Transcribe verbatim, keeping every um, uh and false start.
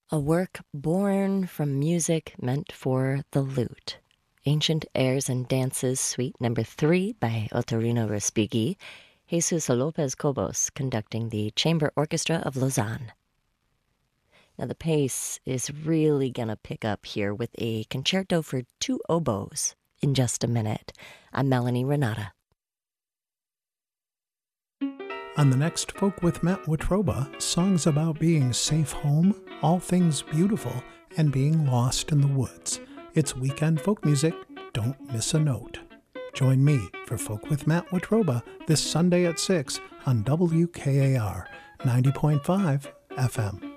A work born from music meant for the lute. Ancient Airs and Dances, Suite Number three by Otorino Respighi, Jesus Lopez Cobos conducting the Chamber Orchestra of Lausanne. Now the pace is really gonna pick up here with a concerto for two oboes in just a minute. I'm Melanie Renata. On the next Folk with Matt Watroba, songs about being safe home, all things beautiful, and being lost in the woods. It's weekend folk music. Don't miss a note. Join me for Folk with Matt Watroba this Sunday at six on W K A R ninety point five F M.